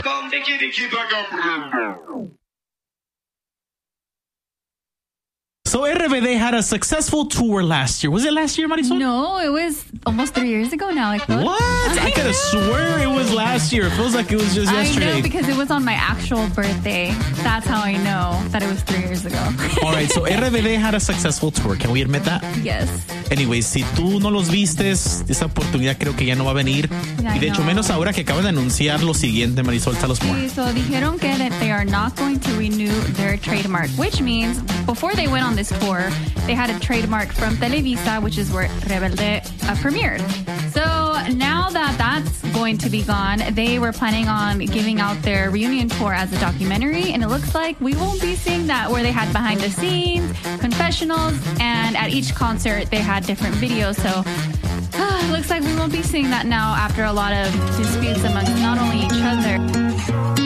So RBD had a successful tour last year. Was it last year, Marisol? No, it was almost 3 years ago now. What? I could have swear it was last year. It feels like it was just yesterday. I know, because it was on my actual birthday. That's how I know that it was 3 years ago. All right, so RBD had a successful tour. Can we admit that? Yes. Anyways, si tú no los vistes, esa oportunidad creo que ya no va a venir. Yeah, y de hecho, menos ahora que acaban de anunciar lo siguiente, Marisol, tell us more. Sí, so dijeron que that they are not going to renew their trademark, which means before they went on this tour, they had a trademark from Televisa, which is where Rebelde premiered. So now that that's going to be gone, they were planning on giving out their reunion tour as a documentary, and it looks like we won't be seeing that, where they had behind the scenes, confessionals, and at each concert they had different videos. So it looks like we won't be seeing that now after a lot of disputes amongst not only each other.